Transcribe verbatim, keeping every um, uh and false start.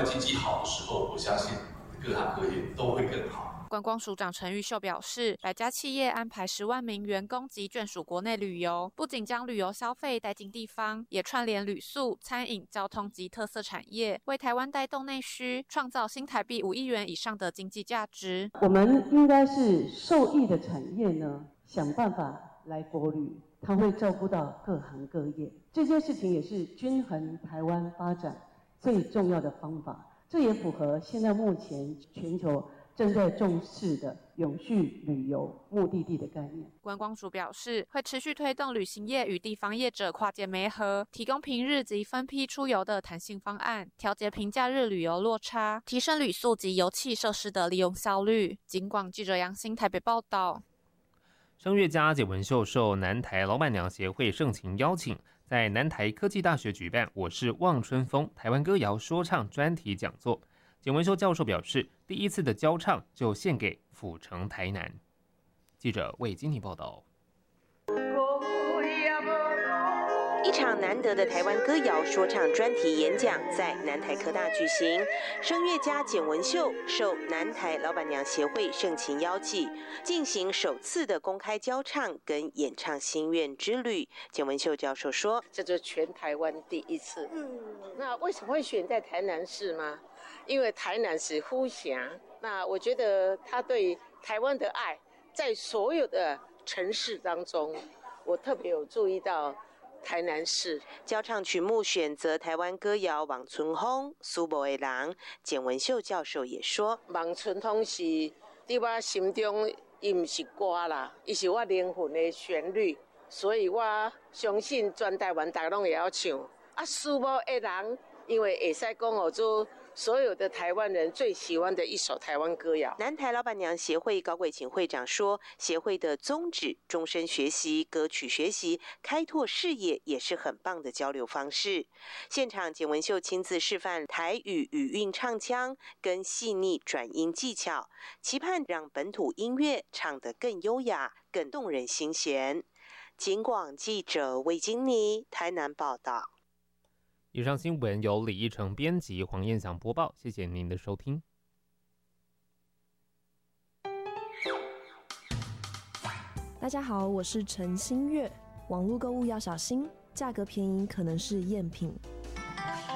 经济好的时候，我相信各行各业都会更好。 观光署长陈玉秀表示，百家企业安排十万名员工及眷属国内旅游，不仅将旅游消费带进地方，也串联旅宿、餐饮、交通及特色产业，为台湾带动内需，创造新台币五亿元以上的经济价值。 我们应该是受益的产业呢，想办法来国旅，它会照顾到各行各业。这件事情也是均衡台湾发展最重要的方法，这也符合现在目前全球正在重视的永续旅游目的地的概念。 观光署表示，会持续推动旅行业与地方业者跨界媒合，提供平日及分批出游的弹性方案，调节平假日旅游落差，提升旅宿及油气设施的利用效率。警广记者杨新台北报道。 声乐家简文秀受南台老板娘协会盛情邀请，在南台科技大学举办我是望春风台湾歌谣说唱专题讲座。简文秀教授表示，第一次的教唱就献给府城台南。记者魏金婷报道。 一场难得的台湾歌谣说唱专题演讲在南台科大举行，声乐家简文秀受南台老板娘协会盛情邀请，进行首次的公开教唱跟演唱心愿之旅。简文秀教授说：“ 这就是全台湾第一次。嗯，那为什么会选在台南市吗？因为台南是呼峡，那我觉得他对台湾的爱，在所有的城市当中，我特别有注意到。”台南市教唱曲目选择台湾歌谣《望春风》，苏博的人简文秀教授也说：“ 望春风是在我心中，伊不是歌啦，伊是我灵魂的旋律，所以我相信全台湾大家拢会晓唱。啊，苏博的人，因为会使讲哦，做所有的台湾人最喜欢的一首台湾歌谣。” 南台老板娘协会高贵琴会长说，协会的宗旨终身学习、歌曲学习、开拓视野，也是很棒的交流方式。现场简文秀亲自示范台语语韵唱腔跟细腻转音技巧，期盼让本土音乐唱得更优雅、更动人心弦。警广记者魏金妮台南报道。 以上新闻由李义成编辑，黄燕祥播报。谢谢您的收听。 大家好，我是陈新月。网络购物要小心，价格便宜可能是赝品。